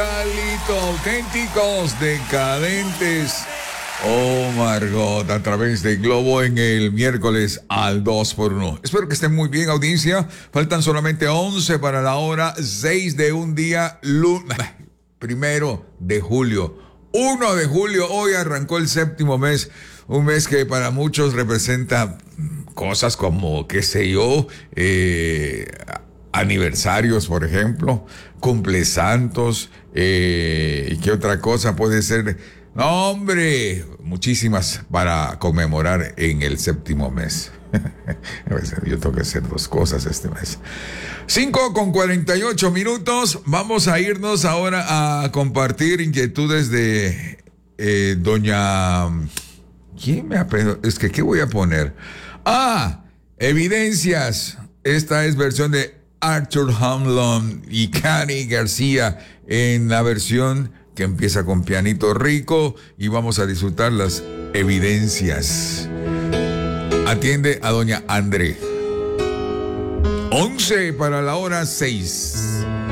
Calito, auténticos decadentes. Oh, Margot, a través de Globo en el miércoles al 2x1. Espero que estén muy bien, audiencia. Faltan solamente 11 para la hora 6 de un día, 1 de julio. 1 de julio, hoy arrancó el séptimo mes. Un mes que para muchos representa cosas como, qué sé yo, aniversarios, por ejemplo, cumplesantos, y qué otra cosa puede ser. No, hombre, muchísimas para conmemorar en el séptimo mes. Yo tengo que hacer 2 cosas este mes. 5:48. Vamos a irnos ahora a compartir inquietudes de doña... ¿Quién me ha pedido? Es que, ¿qué voy a poner? Evidencias. Esta es versión de Arthur Hamlin y Cani García en la versión que empieza con pianito rico, y vamos a disfrutar las evidencias. Atiende a doña André. 11 para la hora 6.